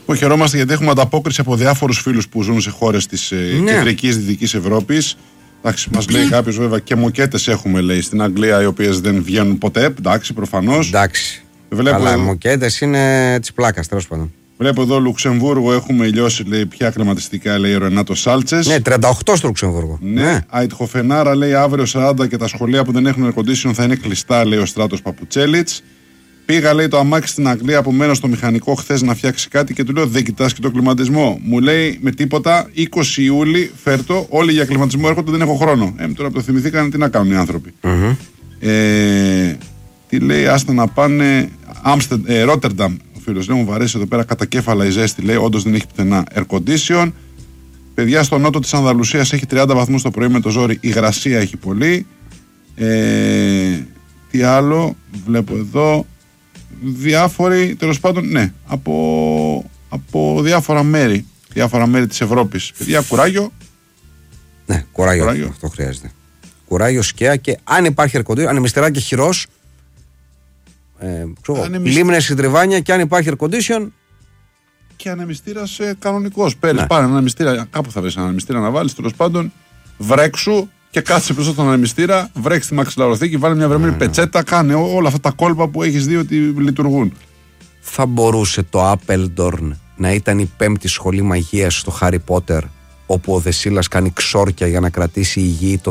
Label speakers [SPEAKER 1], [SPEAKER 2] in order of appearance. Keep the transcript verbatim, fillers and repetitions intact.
[SPEAKER 1] Λοιπόν, χαιρόμαστε γιατί έχουμε ανταπόκριση από διάφορους φίλους που ζουν σε χώρες της ναι. κεντρικής δυτικής Ευρώπης. Εντάξει, μας λέει κάποιος βέβαια και μοκέτες έχουμε, λέει, στην Αγγλία, οι οποίες δεν βγαίνουν ποτέ. Εντάξει, προφανώς.
[SPEAKER 2] Εντάξει.
[SPEAKER 1] Βλέπω
[SPEAKER 2] αλλά
[SPEAKER 1] εδώ...
[SPEAKER 2] οι μοκέτες είναι της πλάκας, τέλος πάντων.
[SPEAKER 1] Βλέπω εδώ Λουξεμβούργο, έχουμε λιώσει, λέει, πια κλιματιστικά, λέει ο Ρενάτο Σάλτσες.
[SPEAKER 2] Ναι, τριάντα οκτώ στο Λουξεμβούργο.
[SPEAKER 1] Ναι. ναι. Αιτχοφενάρα, λέει, αύριο σαράντα και τα σχολεία που δεν έχουν air condition θα είναι κλειστά, λέει ο Στράτος Παπουτσέλιτς. Πήγα, λέει, το αμάξι στην Αγγλία που μένω στο μηχανικό χθες να φτιάξει κάτι και του λέω: δεν κοιτάς και το κλιματισμό. Μου λέει με τίποτα, είκοσι Ιούλη, φέρτο, όλοι για κλιματισμό έρχονται, δεν έχω χρόνο. Ε, τώρα που το θυμηθήκαν, τι να κάνουν οι άνθρωποι. Mm-hmm. Ε, τι λέει, άστα να πάνε. Ε, Ρότερνταμ, ο φίλος λέει, μου βαρέσει εδώ πέρα κατά κέφαλα η ζέστη, λέει, όντως δεν έχει πουθενά air condition. Παιδιά, στο νότο της Ανδαλουσίας έχει τριάντα βαθμούς το πρωί με το ζόρι, η υγρασία έχει πολύ. Ε, τι άλλο, βλέπω εδώ. Διάφοροι, τέλος πάντων, ναι, από, από διάφορα μέρη, διάφορα μέρη της Ευρώπης. Παιδιά, κουράγιο.
[SPEAKER 2] Ναι, κουράγιο, κουράγιο. Αυτό χρειάζεται. Κουράγιο, σκαία και αν υπάρχει air condition, ανεμιστηρά και χειρός, ε, ανεμισ... λίμνες, συντριβάνια και αν υπάρχει air condition.
[SPEAKER 1] Και ανεμιστήρας ε, κανονικός. Παίρνεις,
[SPEAKER 2] ναι.
[SPEAKER 1] πάρε ένα ανεμιστήρα, κάπου θα βρεις ένα ανεμιστήρα να βάλεις, τέλος πάντων, βρέξου. Και κάτσε πίσω στον ανεμιστήρα, βρέξει τη μαξιλαροθήκη, βάλει μια βρεμένη mm. πετσέτα, κάνε όλα αυτά τα κόλπα που έχεις δει ότι λειτουργούν.
[SPEAKER 2] Θα μπορούσε το Appledorn να ήταν η πέμπτη σχολή μαγείας στο Harry Potter, όπου ο Δεσίλας κάνει ξόρκια για να κρατήσει υγιή το